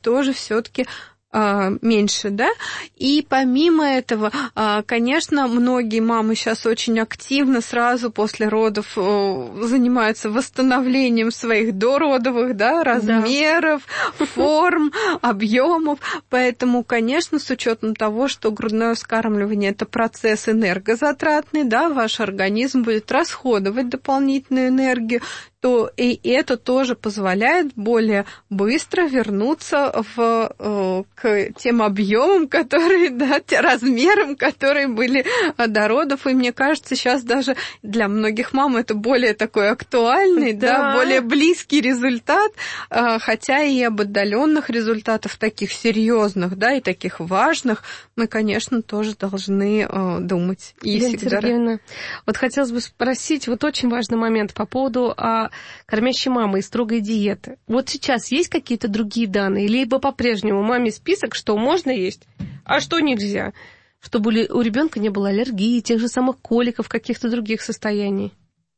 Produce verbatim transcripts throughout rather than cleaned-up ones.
тоже все-таки меньше, да, и помимо этого, конечно, многие мамы сейчас очень активно сразу после родов занимаются восстановлением своих дородовых, да, размеров, да. форм, объемов, поэтому, конечно, с учетом того, что грудное вскармливание – это процесс энергозатратный, да, ваш организм будет расходовать дополнительную энергию, то и это тоже позволяет более быстро вернуться в, к тем объемам, которые, да, размерам, которые были до родов. И мне кажется, сейчас даже для многих мам это более такой актуальный, да. Да, более близкий результат, хотя и об отдаленных результатах таких серьезных, да, и таких важных мы, конечно, тоже должны думать. И Елена всегда... Сергеевна, вот хотелось бы спросить, вот очень важный момент по поводу кормящей мамы и строгой диеты. Вот сейчас есть какие-то другие данные? Либо по-прежнему маме список, что можно есть, а что нельзя? Чтобы у ребенка не было аллергии, тех же самых коликов, каких-то других состояний.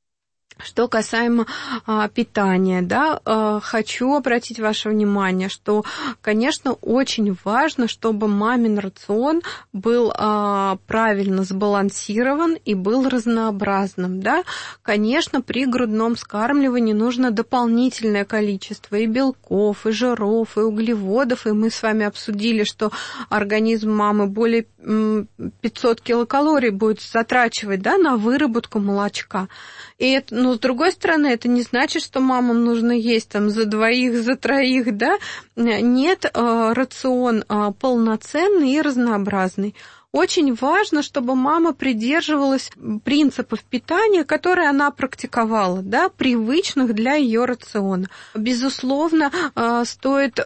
Что касаемо а, питания, да, а, хочу обратить ваше внимание, что, конечно, очень важно, чтобы мамин рацион был а, правильно сбалансирован и был разнообразным, да. Конечно, при грудном вскармливании нужно дополнительное количество и белков, и жиров, и углеводов, и мы с вами обсудили, что организм мамы более пятьсот килокалорий будет затрачивать, да, на выработку молочка. И это, но с другой стороны, это не значит, что мамам нужно есть там за двоих, за троих, да. Нет, рацион полноценный и разнообразный. Очень важно, чтобы мама придерживалась принципов питания, которые она практиковала, да, привычных для ее рациона. Безусловно, стоит,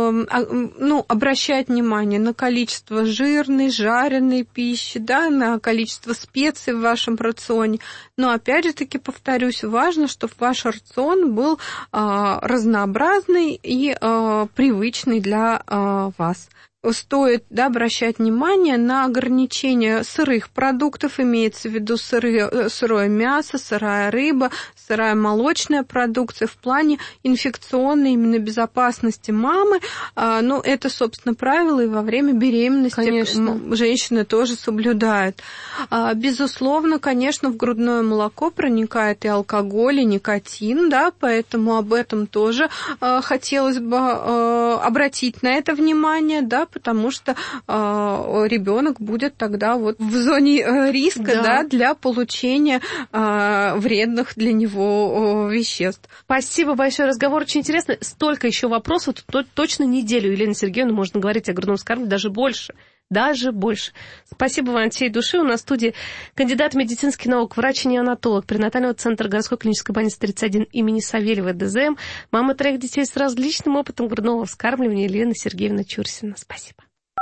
ну, обращать внимание на количество жирной, жареной пищи, да, на количество специй в вашем рационе. Но, опять же таки, повторюсь, важно, чтобы ваш рацион был разнообразный и привычный для вас. Стоит, да, обращать внимание на ограничение сырых продуктов, имеется в виду сырые, сырое мясо, сырая рыба, сырая молочная продукция в плане инфекционной именно безопасности мамы. Ну, это, собственно, правило и во время беременности. Конечно. Женщины тоже соблюдают. Безусловно, конечно, в грудное молоко проникает и алкоголь, и никотин, да, поэтому об этом тоже хотелось бы обратить на это внимание, да, потому что э, ребенок будет тогда вот в зоне э, риска, да. Да, для получения э, вредных для него э, веществ. Спасибо большое, разговор очень интересный. Столько еще вопросов, то, точно неделю, Елена Сергеевна, можно говорить о грудном вскармливании, даже больше. Даже больше. Спасибо вам от всей души. У нас в студии кандидат медицинских наук, врач-неонатолог перинатального центра городской клинической больницы тридцать один имени Савельева ДЗМ, мама троих детей с различным опытом грудного вскармливания Елена Сергеевна Чурсина. Спасибо.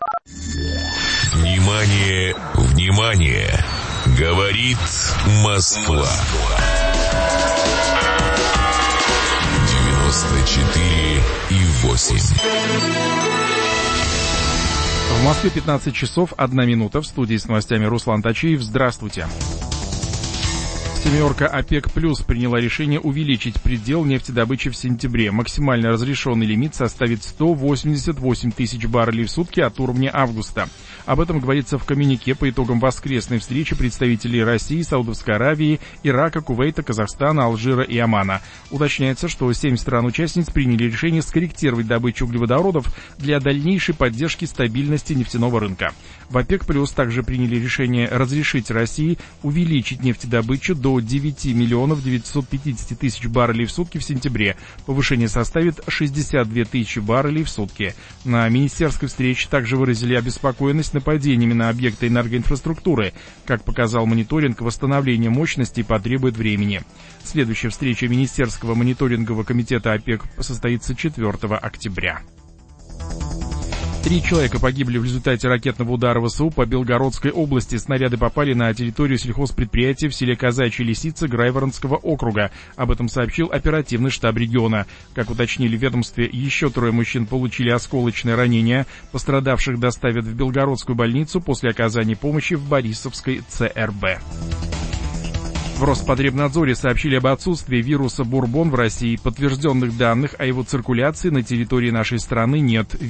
Внимание, внимание! Говорит Москва. девяносто четыре и восемь. В Москве пятнадцать часов одна минута. В студии с новостями Руслан Тачиев. Здравствуйте. Семерка ОПЕК+ приняла решение увеличить предел нефтедобычи в сентябре. Максимально разрешенный лимит составит сто восемьдесят восемь тысяч баррелей в сутки от уровня августа. Об этом говорится в коммюнике по итогам воскресной встречи представителей России, Саудовской Аравии, Ирака, Кувейта, Казахстана, Алжира и Омана. Уточняется, что семь стран-участниц приняли решение скорректировать добычу углеводородов для дальнейшей поддержки стабильности нефтяного рынка. В ОПЕК+ также приняли решение разрешить России увеличить нефтедобычу до девяти миллионов девятьсот пятьдесят тысяч баррелей в сутки в сентябре. Повышение составит шестьдесят две тысячи баррелей в сутки. На министерской встрече также выразили обеспокоенность нападениями на объекты энергоинфраструктуры. Как показал мониторинг, восстановление мощностей потребует времени. Следующая встреча Министерского мониторингового комитета ОПЕК состоится четвёртого октября. Три человека погибли в результате ракетного удара ВСУ по Белгородской области. Снаряды попали на территорию сельхозпредприятия в селе Казачья Лисица Грайворонского округа. Об этом сообщил оперативный штаб региона. Как уточнили в ведомстве, еще трое мужчин получили осколочные ранения. Пострадавших доставят в Белгородскую больницу после оказания помощи в Борисовской ЦРБ. В Роспотребнадзоре сообщили об отсутствии вируса бурбон в России. Подтвержденных данных о его циркуляции на территории нашей страны нет.